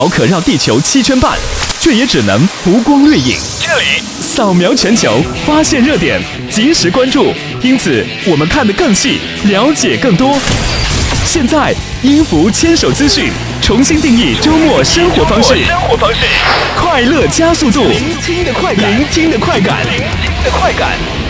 可绕地球7圈半，却也只能浮光掠影。这里扫描全球，发现热点，及时关注，因此我们看得更细，了解更多。现在，音符牵手资讯重新定义周末生活方式，快乐加速度，聆听的快感，聆听的快感。